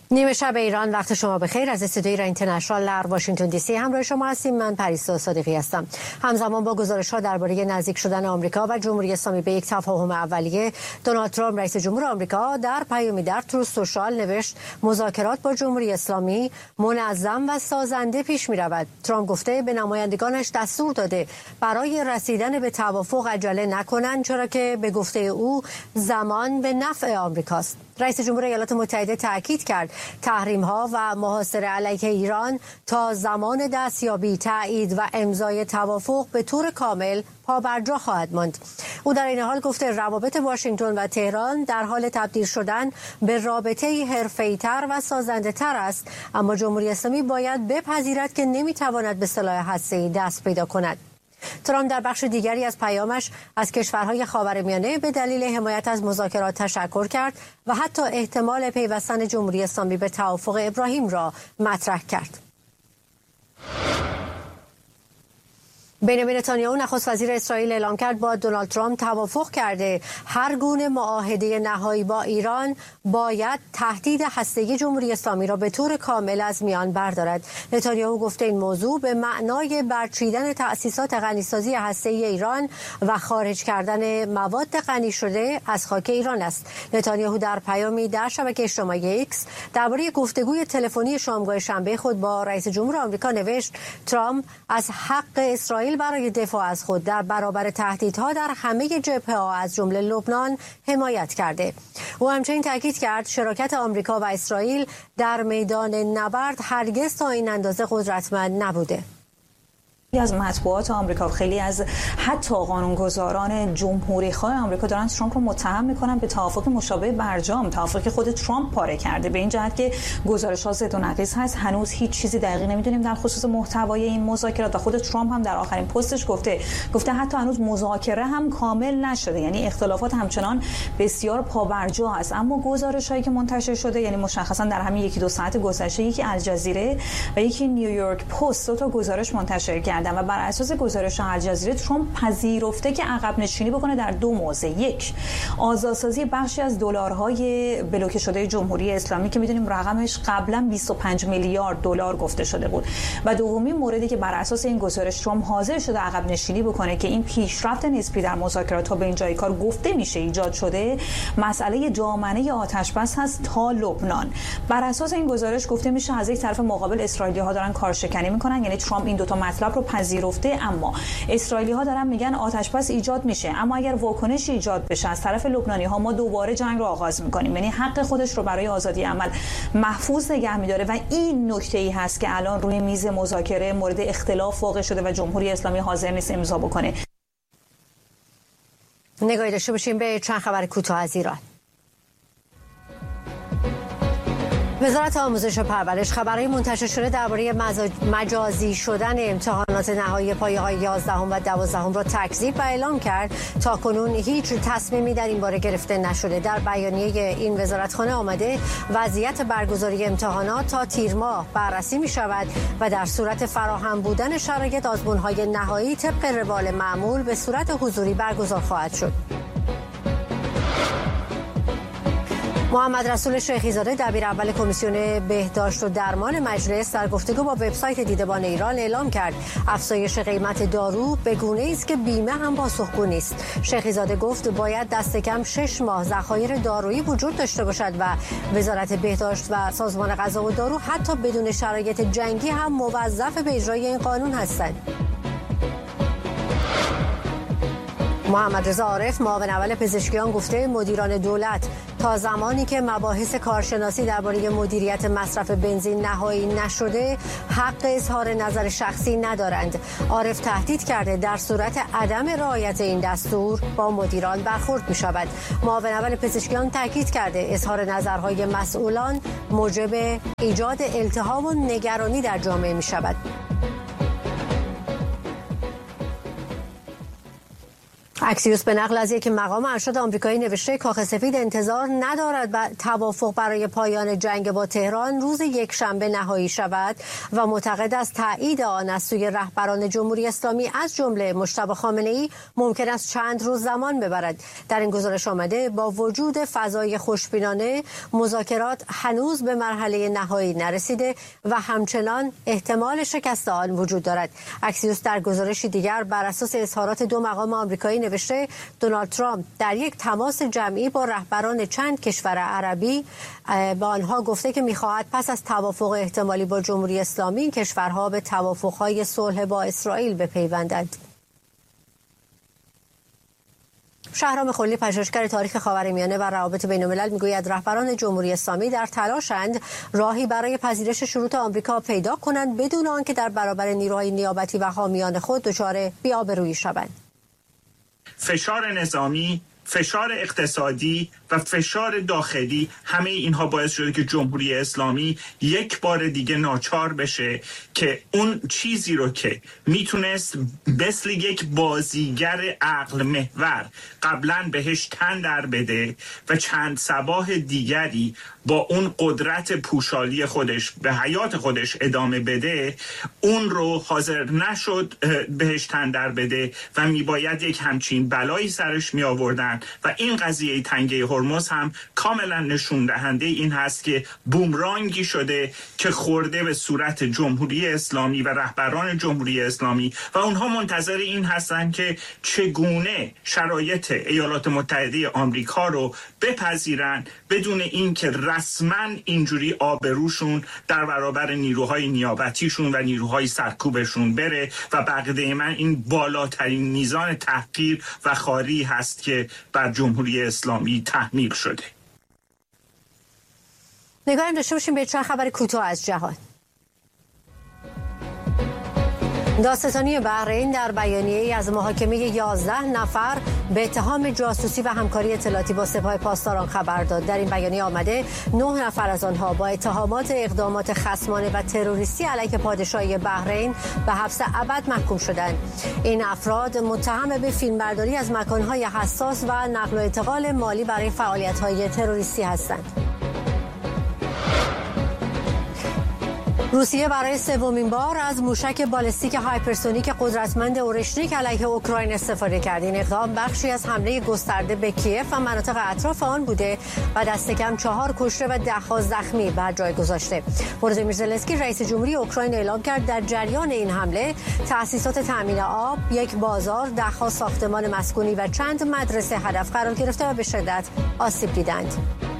نیمه شب ایران، وقت شما بخیر. از استودیوی ایران اینترنشنال در واشنگتن دی سی همراه شما هستیم. من پریسا صادقی هستم. همزمان با گزارش‌ها درباره نزدیک شدن آمریکا و جمهوری اسلامی به یک تفاهم اولیه، دونالد ترامپ رئیس جمهور آمریکا در پیامی در تروث سوشال نوشت مذاکرات با جمهوری اسلامی منظم و سازنده پیش می‌رود. ترامپ گفته به نمایندگانش دستور داده برای رسیدن به توافق عجله نکنند، چرا که به گفته او زمان به نفع آمریکاست. رئیس جمهور ایالات متحده تاکید کرد تحریم‌ها و محاصره علیه ایران تا زمان دستیابی، تایید و امضای توافق به طور کامل پابرجا خواهد ماند. او در این حال گفته روابط واشنگتن و تهران در حال تبدیل شدن به رابطه‌ای حرفه‌ای‌تر و سازنده‌تر است، اما جمهوری اسلامی باید بپذیرد که نمی‌تواند به سلاح هسته‌ای دست پیدا کند. ترامپ در بخش دیگری از پیامش از کشورهای خاورمیانه به دلیل حمایت از مذاکرات تشکر کرد و حتی احتمال پیوستن جمهوری اسلامی به توافق ابراهیم را مطرح کرد. بنیامین نتانیاهو نخست وزیر اسرائیل اعلام کرد با دونالد ترامپ توافق کرده هر گونه معاهده نهایی با ایران باید تهدید هسته‌ای جمهوری اسلامی را به طور کامل از میان بردارد. نتانیاهو گفته این موضوع به معنای برچیدن تأسیسات غنیسازی هسته‌ای ایران و خارج کردن مواد غنی شده از خاک ایران است. نتانیاهو در پیامی در شبکه اجتماعی ایکس درباره گفتگوی تلفنی شامگاه شنبه خود با رئیس جمهور آمریکا نوشت ترامپ از حق اسرائیل برای دفاع از خود در برابر تهدیدها در همه جبهه‌ها از جمله لبنان حمایت کرده. او همچنین تاکید کرد شراکت آمریکا و اسرائیل در میدان نبرد هرگز تا این اندازه قدرتمند نبوده. از مطبوعات آمریکا، خیلی از حتی قانونگذاران جمهوری‌خواه آمریکا دارن ترامپ رو متهم میکنن به توافق مشابه برجام، توافقی که خود ترامپ پاره کرده، به این جهت که گزارش‌ها ضد و نقیض هست. هنوز هیچ چیزی دقیق نمیدونیم در خصوص محتوای این مذاکرات و خود ترامپ هم در آخرین پستش گفته حتی هنوز مذاکره هم کامل نشده، یعنی اختلافات همچنان بسیار پابرجا است. اما گزارش‌هایی که منتشر شده، یعنی مشخصا در همین یکی دو ساعت گذشته، یکی الجزیره و یکی نیویورک پست دو تا گزارش منتشر کرد و بر اساس گزارش الجزیره ترامپ پذیرفته که عقب نشینی بکنه در دو موضع: یک، آزادسازی بخشی از دلارهای بلوکه شده جمهوری اسلامی که میدونیم رقمش قبلا 25 میلیارد دلار گفته شده بود، و دومی موردی که بر اساس این گزارش ترامپ حاضر شده عقب نشینی بکنه که این پیشرفت نسبی در مذاکرات ها به اینجای کار گفته میشه ایجاد شده، مسئله دامنه آتش‌بس هست تا لبنان. بر اساس این گزارش گفته میشه از یک طرف مقابل اسرائیلی‌ها دارن کارشکنی میکنن، یعنی ترامپ این دو تا مطلب رو پذیرفته، اما اسرائیلی‌ها دارن میگن آتش‌بس ایجاد میشه، اما اگر واکنش ایجاد بشه از طرف لبنانی‌ها ما دوباره جنگ رو آغاز میکنیم. یعنی حق خودش رو برای آزادی عمل محفوظ نگه میداره و این نکته‌ای هست که الان روی میز مذاکره مورد اختلاف واقع شده و جمهوری اسلامی حاضر نیست امضا بکنه. نگاهی داشته باشیم به چند خبر کوتاه از ایران. وزارت آموزش و پرورش خبرهای منتشر شده درباره مجازی شدن امتحانات نهایی پایه‌های 11 و 12 را تکذیب و اعلام کرد تا کنون هیچ تصمیمی در این باره گرفته نشده. در بیانیه این وزارتخانه آمده وضعیت برگزاری امتحانات تا تیر ماه بررسی می شود و در صورت فراهم بودن شرایط آزمون‌های نهایی طبق روال معمول به صورت حضوری برگزار خواهد شد. محمد رسول شیخی‌زاده دبیر اول کمیسیون بهداشت و درمان مجلس در گفتگو با وبسایت دیدبان ایران اعلام کرد افزایش قیمت دارو به گونه‌ای است که بیمه هم پاسخگو نیست. شیخی‌زاده گفت باید دست کم 6 ماه ذخایر دارویی وجود داشته باشد و وزارت بهداشت و سازمان غذا و دارو حتی بدون شرایط جنگی هم موظف به اجرای این قانون هستند. محمد رضا عارف معاون اول پزشکیان گفته مدیران دولت تا زمانی که مباحث کارشناسی درباره مدیریت مصرف بنزین نهایی نشده حق اظهار نظر شخصی ندارند. عارف تهدید کرده در صورت عدم رعایت این دستور با مدیران برخورد می شود. معاون اول پزشکیان تاکید کرده اظهار نظرهای مسئولان موجب ایجاد التهاب و نگرانی در جامعه می شود. اکسیوس به نقل از یک مقام ارشد آمریکایی نوشته کاخ سفید انتظار ندارد و توافق برای پایان جنگ با تهران روز یکشنبه نهایی شود و معتقد است تایید آن از سوی رهبران جمهوری اسلامی از جمله مجتبی خامنه‌ای ممکن است چند روز زمان ببرد. در این گزارش آمده با وجود فضای خوشبینانه مذاکرات هنوز به مرحله نهایی نرسیده و همچنان احتمال شکست آن وجود دارد. اکسیوس در گزارشی دیگر بر اساس اظهارات دو مقام آمریکایی نوشته دونالد ترامپ در یک تماس جمعی با رهبران چند کشور عربی به آنها گفته که می‌خواهد پس از توافق احتمالی با جمهوری اسلامی این کشورها به توافق‌های صلح با اسرائیل بپیوندند. شهرام خلیلی پژوهشگر تاریخ خاورمیانه و روابط بین‌الملل میگوید رهبران جمهوری اسلامی در تلاشند راهی برای پذیرش شروط آمریکا پیدا کنند بدون آنکه در برابر نیروهای نیابتی و حامیان خود دچار بی‌آبرویی شوند. فشار نظامی، فشار اقتصادی و فشار داخلی، همه اینها باعث شده که جمهوری اسلامی یک بار دیگه ناچار بشه که اون چیزی رو که میتونست مثل یک بازیگر عقل محور قبلا بهش تن در بده و چند صباح دیگری با اون قدرت پوشالی خودش به حیات خودش ادامه بده، اون رو حاضر نشد بهش تن در بده و میباید یک همچین بلایی سرش می آوردن و این قضیه تنگه هرمز هم کاملا نشون دهنده این هست که بومرانگی شده که خورده به صورت جمهوری اسلامی و رهبران جمهوری اسلامی و اونها منتظر این هستن که چگونه شرایط ایالات متحده آمریکا رو بپذیرن بدون اینکه رسما اینجوری آبروشون در برابر نیروهای نیابتیشون و نیروهای سرکوبشون بره و بقیده من این بالاترین میزان تحقیر و خواری هست که بر جمهوری اسلامی تحمیل شده. نگاهیم داشته باشیم به چند خبر کوتاه از جهان. دادستانی بحرین در بیانیه‌ای از محاکمه 11 نفر به اتهام جاسوسی و همکاری اطلاعاتی با سپاه پاسداران خبر داد. در این بیانیه آمده 9 نفر از آنها با اتهامات اقدامات خصمانه و تروریستی علیه پادشاهی بحرین به حبس ابد محکوم شدند. این افراد متهم به فیلمبرداری از مکان‌های حساس و نقل و انتقال مالی برای فعالیت‌های تروریستی هستند. روسیه برای سومین بار از موشک بالستیک هایپرسونیک قدرتمند اورشنیک علیه اوکراین استفاده کرد. این اقدام بخشی از حمله گسترده به کیف و مناطق اطراف آن بوده و دست کم 4 کشته و 10 زخمی بر جای گذاشته. ولودیمیر زلنسکی رئیس جمهوری اوکراین اعلام کرد در جریان این حمله تأسیسات تامین آب، یک بازار، 10 ساختمان مسکونی و چند مدرسه هدف قرار گرفته و به شدت آسیب دیدند.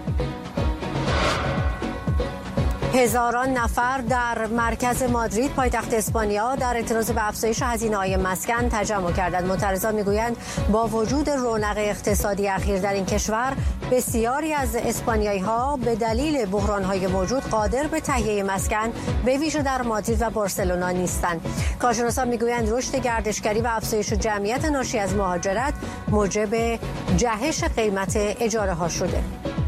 هزاران نفر در مرکز مادرید پایتخت اسپانیا در اعتراض به افزایش هزینه‌های مسکن تجمع کردند. معترضان میگویند با وجود رونق اقتصادی اخیر در این کشور بسیاری از اسپانیایی‌ها به دلیل بحران‌های موجود قادر به تهیه مسکن به ویژه در مادرید و بارسلونا نیستند. کارشناسان میگویند رشد گردشگری و افزایش جمعیت ناشی از مهاجرت موجب جهش قیمت اجاره‌ها شده.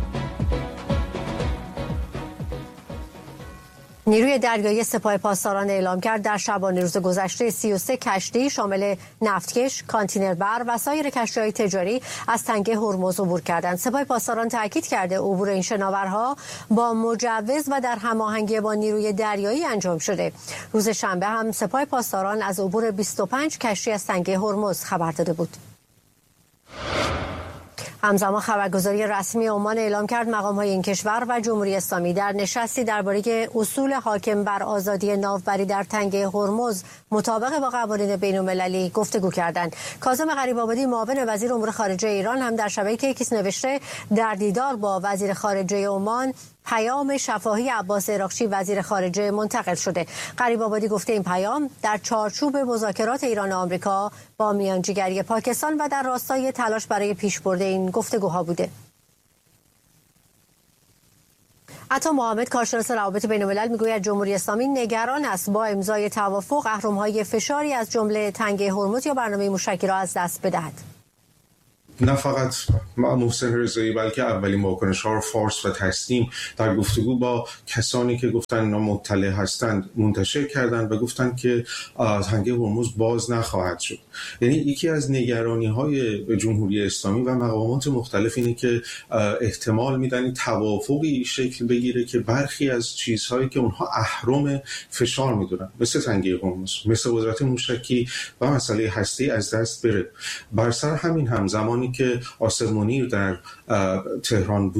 نیروی دریایی سپاه پاسداران اعلام کرد در شبانه روز گذشته 33 کشتی شامل نفتکش، کانتینربر و سایر کشتی‌های تجاری از تنگه هرمز عبور کردند. سپاه پاسداران تاکید کرده عبور این شناورها با مجوز و در هماهنگی با نیروی دریایی انجام شده. روز شنبه هم سپاه پاسداران از عبور 25 کشتی از تنگه هرمز خبر داده بود. همزمان خبرگزاری رسمی عمان اعلام کرد مقام‌های این کشور و جمهوری اسلامی در نشستی درباره اصول حاکم بر آزادی ناوبری در تنگه هرمز مطابق با قوانین بین‌المللی گفتگو کردند. کاظم غریب‌آبادی معاون وزیر امور خارجه ایران هم در شبکه ایکس نوشته در دیدار با وزیر خارجه عمان پیام شفاهی عباس عراقچی وزیر خارجه منتقل شده. غریب‌آبادی گفته این پیام در چارچوب مذاکرات ایران و آمریکا با میانجیگری پاکستان و در راستای تلاش برای پیشبرد این گفتگوها بوده. عطا محمد کارشناس روابط بین‌الملل میگوید جمهوری اسلامی نگران است با امضای توافق اهرم‌های فشاری از جمله تنگه هرمز یا برنامه موشکی را از دست بدهد. نه فقط محسن رضایی بلکه اولین واکنش‌ها رو فارس و تسنیم در گفتگو با کسانی که گفتن اینا مطلع هستند منتشر کردند و گفتن که تنگه هرمز باز نخواهد شد. یعنی یکی از نگرانی‌های جمهوری اسلامی و مقامات مختلف اینه که احتمال میدن توافقی شکل بگیره که برخی از چیزهایی که اونها اهرم فشار میدونن مثل تنگه هرمز، مثل قدرت موشکی و مسئله هستی از دست بره. بر سر همین هم زمانی که آصف منیر در تهران بود